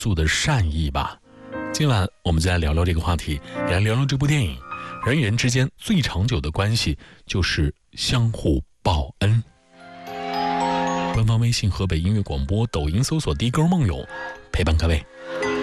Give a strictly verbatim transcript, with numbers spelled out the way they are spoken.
素的善意吧。今晚我们再来聊聊这个话题，也来聊聊这部电影。人与人之间最长久的关系就是相互报恩。官方微信河北音乐广播，抖音搜索的哥梦友，陪伴各位。